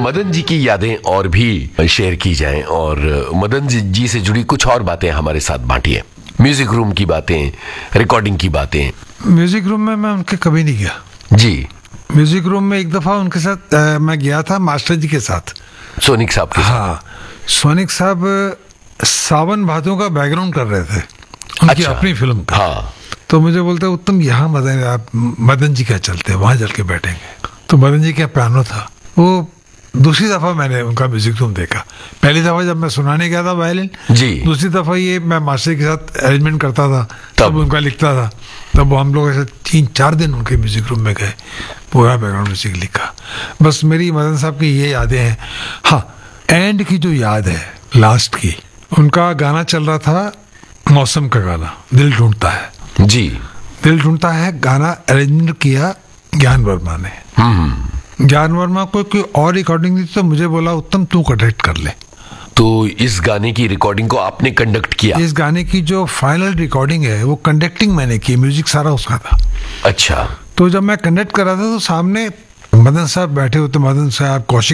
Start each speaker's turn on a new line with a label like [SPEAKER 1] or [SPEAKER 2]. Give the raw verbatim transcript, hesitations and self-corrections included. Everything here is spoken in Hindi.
[SPEAKER 1] मदन जी की यादें और भी शेयर की जाएं और मदन जी से जुड़ी कुछ और बातें हमारे साथ बांटिए। म्यूजिक रूम की बातें, रिकॉर्डिंग की बातें।
[SPEAKER 2] म्यूजिक रूम में मैं उनके कभी नहीं गया
[SPEAKER 1] जी।
[SPEAKER 2] म्यूजिक रूम में एक दफा उनके साथ आ, मैं गया था मास्टर जी के साथ,
[SPEAKER 1] सोनिक साहब के साथ।
[SPEAKER 2] हाँ, सोनिक साहब सावन भादों का बैकग्राउंड कर रहे थे उनकी
[SPEAKER 1] अच्छा।
[SPEAKER 2] अपनी फिल्म का।
[SPEAKER 1] हाँ।
[SPEAKER 2] तो मुझे बोलते उत्तम यहाँ मदन आप मदन जी क्या चलते हैं, वहां चल के बैठेंगे। तो मदन जी क्या पियानो था। वो दूसरी दफा मैंने उनका म्यूजिक रूम देखा। पहली दफा जब मैं सुनाने गया था वायलिन
[SPEAKER 1] जी,
[SPEAKER 2] दूसरी दफा ये मैं मास्टर के साथ अरेंजमेंट करता था,
[SPEAKER 1] तब,
[SPEAKER 2] तब उनका लिखता था। तब वो हम लोग ऐसे तीन चार दिन उनके म्यूजिक रूम में गए, पूरा बैकग्राउंड म्यूजिक लिखा। बस मेरी मदन साहब की ये यादें हैं। हाँ, एंड की जो याद है लास्ट की, उनका गाना चल रहा था मौसम का गाना, दिल ढूंढता है
[SPEAKER 1] जी।
[SPEAKER 2] दिल ढूंढता है गाना अरेंजमेंट किया ज्ञान वर्मा ने। ज्ञान वर्मा को कोई और रिकॉर्डिंग दी तो मुझे बोला उत्तम तू कंडक्ट कर ले।
[SPEAKER 1] तो इस गाने की रिकॉर्डिंग को आपने कंडक्ट किया?
[SPEAKER 2] इस गाने की जो फाइनल रिकॉर्डिंग है वो कंडक्टिंग मैंने की, म्यूजिक सारा उसका था।
[SPEAKER 1] अच्छा।
[SPEAKER 2] तो जब मैं कंडक्ट कर रहा था तो सामने मदन साहब बैठे होते, मदन साहब, कौशिक